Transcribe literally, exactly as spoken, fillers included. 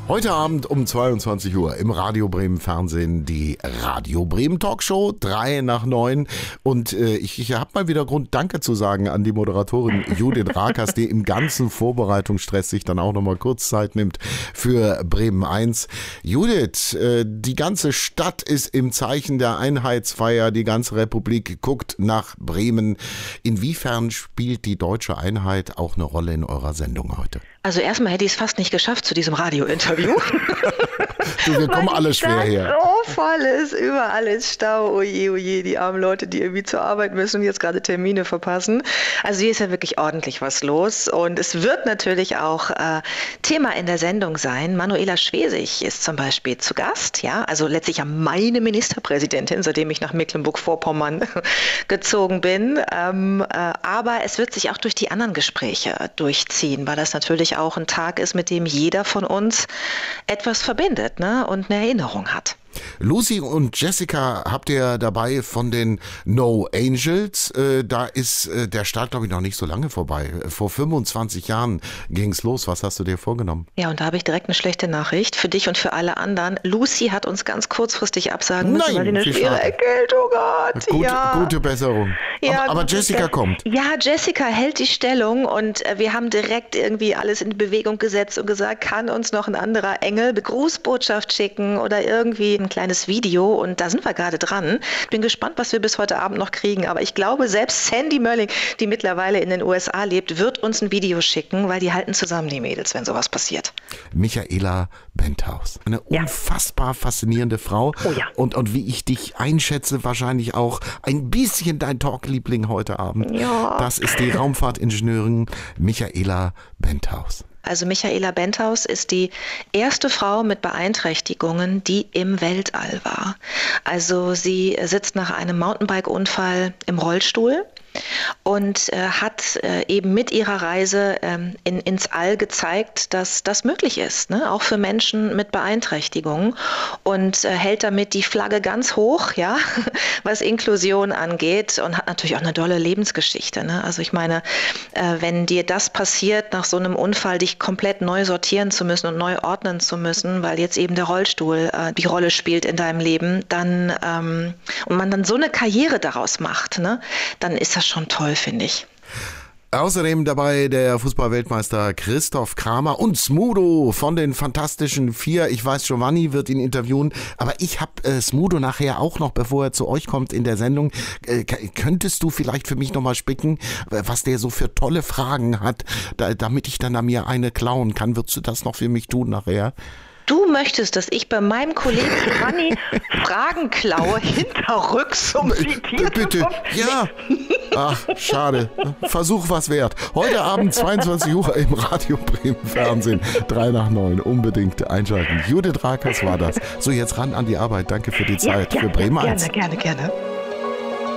Heute Abend um zweiundzwanzig Uhr im Radio Bremen Fernsehen die Radio Bremen Talkshow, drei nach neun. Und äh, ich, ich habe mal wieder Grund, Danke zu sagen an die Moderatorin Judith Rakers, die im ganzen Vorbereitungsstress sich dann auch nochmal kurz Zeit nimmt für Bremen eins. Judith, äh, die ganze Stadt ist im Zeichen der Einheitsfeier, die ganze Republik guckt nach Bremen. Inwiefern spielt die deutsche Einheit auch eine Rolle in eurer Sendung heute? Also erstmal hätte ich es fast nicht geschafft zu diesem Radiointerview. Du, wir kommen alle schwer her. So voll ist, überall ist Stau. Oje, oje, die armen Leute, die irgendwie zur Arbeit müssen und jetzt gerade Termine verpassen. Also hier ist ja wirklich ordentlich was los. Und es wird natürlich auch äh, Thema in der Sendung sein. Manuela Schwesig ist zum Beispiel zu Gast. Ja, also letztlich ja meine Ministerpräsidentin, seitdem ich nach Mecklenburg-Vorpommern gezogen bin. Ähm, äh, aber es wird sich auch durch die anderen Gespräche durchziehen, weil das natürlich auch ein Tag ist, mit dem jeder von uns etwas verbindet, ne, und eine Erinnerung hat. Lucy und Jessica habt ihr dabei von den No Angels. Äh, da ist äh, der Start, glaube ich, noch nicht so lange vorbei. Vor fünfundzwanzig Jahren ging es los. Was hast du dir vorgenommen? Ja, und da habe ich direkt eine schlechte Nachricht für dich und für alle anderen. Lucy hat uns ganz kurzfristig absagen müssen, Nein, weil sie eine schwere Erkältung hat. Gut, ja. Gute Besserung. Ja, aber, aber gute Jessica Be- kommt. Ja, Jessica hält die Stellung und äh, wir haben direkt irgendwie alles in Bewegung gesetzt und gesagt, kann uns noch ein anderer Engel eine Grußbotschaft schicken oder irgendwie ein kleines Video. Und da sind wir gerade dran. Bin gespannt, was wir bis heute Abend noch kriegen. Aber ich glaube, selbst Sandy Mölling, die mittlerweile in den U S A lebt, wird uns ein Video schicken, weil die halten zusammen, die Mädels, wenn sowas passiert. Michaela Benthaus. Eine ja. unfassbar faszinierende Frau. Oh ja. Und, und wie ich dich einschätze, wahrscheinlich auch ein bisschen dein Talk-Liebling heute Abend. Ja. Das ist die Raumfahrtingenieurin Michaela Benthaus. Also Michaela Benthaus ist die erste Frau mit Beeinträchtigungen, die im Weltall war. Also sie sitzt nach einem Mountainbike-Unfall im Rollstuhl und äh, hat äh, eben mit ihrer Reise ähm, in, ins All gezeigt, dass das möglich ist, ne? Auch für Menschen mit Beeinträchtigungen, und äh, hält damit die Flagge ganz hoch, ja, was Inklusion angeht, und hat natürlich auch eine tolle Lebensgeschichte, ne? Also ich meine, äh, wenn dir das passiert, nach so einem Unfall dich komplett neu sortieren zu müssen und neu ordnen zu müssen, weil jetzt eben der Rollstuhl äh, die Rolle spielt in deinem Leben, dann ähm, und man dann so eine Karriere daraus macht, ne? Dann ist das schon toll, finde ich. Außerdem dabei der Fußballweltmeister Christoph Kramer und Smudo von den Fantastischen Vier. Ich weiß, Giovanni wird ihn interviewen, aber ich habe äh, Smudo nachher auch noch, bevor er zu euch kommt in der Sendung. Äh, könntest du vielleicht für mich nochmal spicken, was der so für tolle Fragen hat, da, damit ich dann an mir eine klauen kann? Würdest du das noch für mich tun nachher? Du möchtest, dass ich bei meinem Kollegen Giovanni Fragen klaue, hinterrücks zum Zitieren? Bitte, ja. Ach, schade. Versuch was wert. Heute Abend zweiundzwanzig Uhr im Radio Bremen Fernsehen. drei nach neun. Unbedingt einschalten. Judith Rakers war das. So, jetzt ran an die Arbeit. Danke für die Zeit. Ja, ja, für Bremen gerne, eins. Gerne, gerne, gerne.